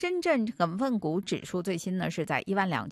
深圳成分股指数最新呢是在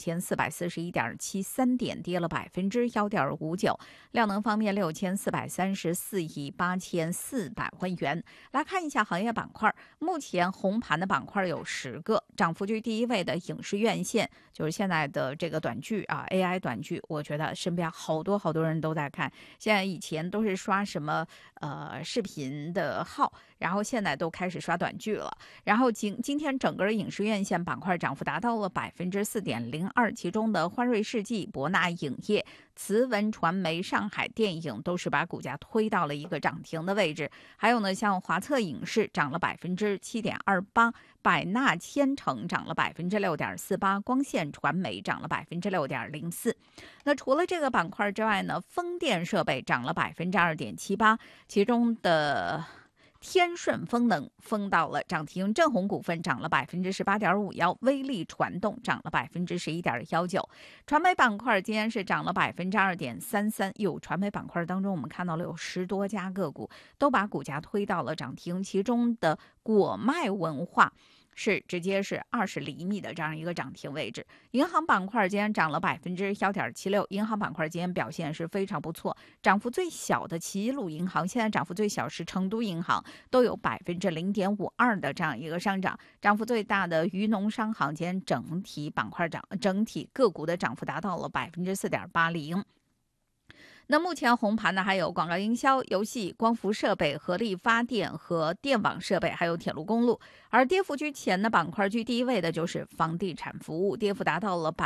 12441.73点，跌了1.59%。量能方面6434亿8400万元。来看一下行业板块，目前红盘的板块有10个，涨幅居第一位的影视院线，就是现在的这个短剧啊 ，AI 短剧，我觉得身边好多人都在看。现在以前都是刷什么视频的号，然后现在都开始刷短剧了。然后今天整个影视院线板块涨幅达到了4.02%，其中的欢瑞世纪、博纳影业、慈文传媒、上海电影都是把股价推到了一个涨停的位置。还有呢，像华策影视涨了7.28%，百纳千城涨了6.48%，光线传媒涨了6.04%。那除了这个板块之外呢，风电设备涨了2.78%，其中的天顺风能封到了涨停，正红股份涨了18.51%，威力传动涨了11.19%。传媒板块今天是涨了2.33%，有传媒板块当中，我们看到了有10多家个股都把股价推到了涨停，其中的果麦文化是直接是20厘米的这样一个涨停位置。银行板块今天涨了1.76%，银行板块今天表现是非常不错。涨幅最小的齐鲁银行，现在涨幅最小是成都银行，都有0.52%的这样一个上涨。涨幅最大的渔农商行，今天整体个股的涨幅达到了4.80%。那目前红盘呢，还有广告营销、游戏、光伏设备、合力发电和电网设备，还有铁路公路。而跌幅居前的板块居第一位的就是房地产服务，跌幅达到了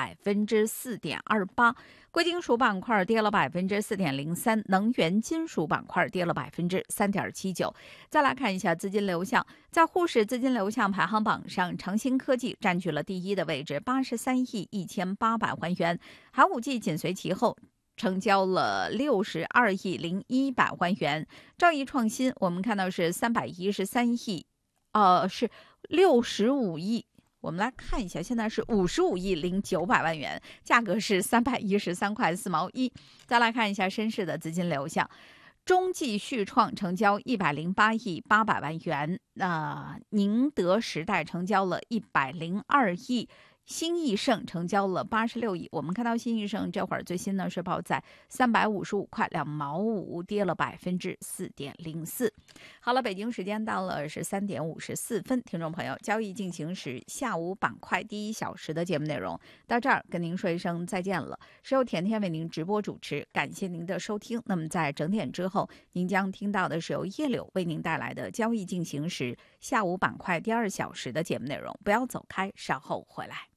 4.28%。贵金属板块跌了4.03%，能源金属板块跌了3.79%。再来看一下资金流向，在沪市资金流向排行榜上，长兴科技占据了第一的位置，83亿1800万元，寒武纪紧随其后，成交了62亿0100万元。兆易创新我们看到是313亿，是65亿。我们来看一下，现在是55亿0900万元，价格是313块4毛1。再来看一下深市的资金流向，中继续创成交108亿800万元，宁德时代成交了102亿。新易盛成交了86亿，我们看到新易盛这会儿最新呢是报在355块2毛5，跌了4.04%。好了，北京时间到了13:54，听众朋友，交易进行时下午板块第1小时的节目内容到这儿跟您说一声再见了，是由甜甜为您直播主持，感谢您的收听。那么在整点之后，您将听到的是由叶柳为您带来的交易进行时下午板块第2小时的节目内容，不要走开，稍后回来。